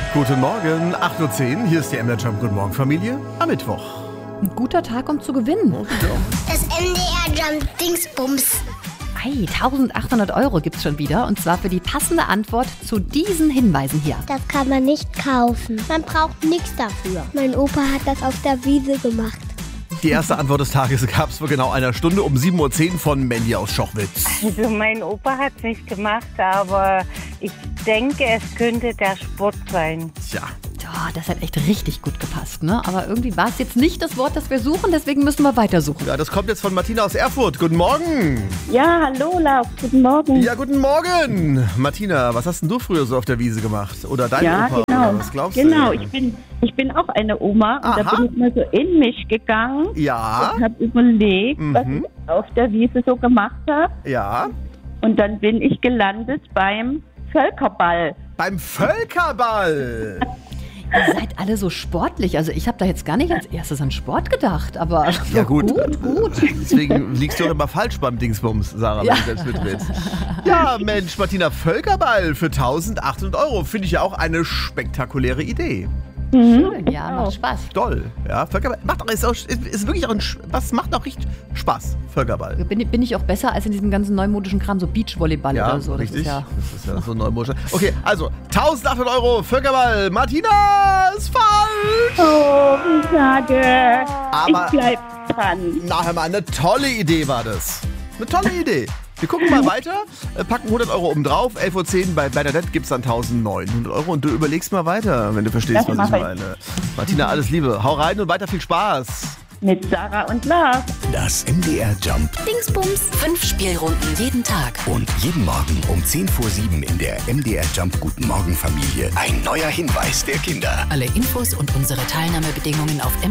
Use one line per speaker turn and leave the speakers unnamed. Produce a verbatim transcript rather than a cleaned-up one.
Guten Morgen, acht Uhr zehn, hier ist die M D R Jump. Guten Morgen, Familie, am Mittwoch.
Ein guter Tag, um zu gewinnen.
Das M D R Jump Dingsbums.
Ei, eintausendachthundert Euro gibt's schon wieder. Und zwar für die passende Antwort zu diesen Hinweisen hier.
Das kann man nicht kaufen. Man braucht nichts dafür. Mein Opa hat das auf der Wiese gemacht.
Die erste Antwort des Tages gab es vor genau einer Stunde um sieben Uhr zehn von Mandy aus Schochwitz.
Also mein Opa hat es nicht gemacht, aber ich denke, es könnte der Sport sein.
Tja,
Oh, das hat echt richtig gut gepasst, ne? Aber irgendwie war es jetzt nicht das Wort, das wir suchen, deswegen müssen wir weitersuchen.
ja, das kommt jetzt von Martina aus Erfurt. Guten Morgen.
Ja, hallo Lars, guten Morgen.
Ja, guten Morgen. Martina, was hast denn du früher so auf der Wiese gemacht? Oder dein
Ja,
Opa?
genau.
Oder was glaubst
Genau,
du?
ich bin, ich bin auch eine Oma und
Aha.
da bin ich mal so in mich gegangen
Ja,
und habe überlegt, was
Mhm.
ich auf der Wiese so gemacht habe.
ja.
Und dann bin ich gelandet beim Völkerball.
Beim Völkerball.
Ihr seid alle so sportlich. Also ich habe da jetzt gar nicht als erstes an Sport gedacht, aber
Ja gut,
gut, gut.
deswegen liegst du auch immer falsch beim Dingsbums, Sarah,
Ja.
wenn du selbst mit willst. Ja, Mensch, Martina, Völkerball für eintausendachthundert Euro finde ich ja auch eine spektakuläre Idee.
Schön, ja, macht Spaß.
Toll, ja, Völkerball macht auch, ist, auch, ist, ist wirklich auch ein, Sch- was macht auch richtig Spaß, Völkerball.
Bin, bin ich auch besser als in diesem ganzen neumodischen Kram, so Beachvolleyball
Ja,
oder so. Das
richtig.
ist ja
Das ist ja so neumodisch. Okay, also eintausendachthundert Euro Völkerball. Martina ist falsch.
Oh, wie schade.
Aber-
ich bleib dran.
Nachher mal eine tolle Idee war das. Eine tolle Idee. Wir gucken mal weiter, äh, packen hundert Euro oben drauf. elf Uhr zehn bei Bernadette gibt es dann eintausendneunhundert Euro. Und du überlegst mal weiter, wenn du verstehst,
Das
was ich
mach ich.
meine. Martina, alles Liebe. Hau rein und weiter viel Spaß.
Mit Sarah und Lars.
Das M D R Jump
Dingsbums. Fünf Spielrunden jeden Tag.
und jeden Morgen um zehn vor sieben in der M D R Jump Guten Morgen Familie ein neuer Hinweis der Kinder.
Alle Infos und unsere Teilnahmebedingungen auf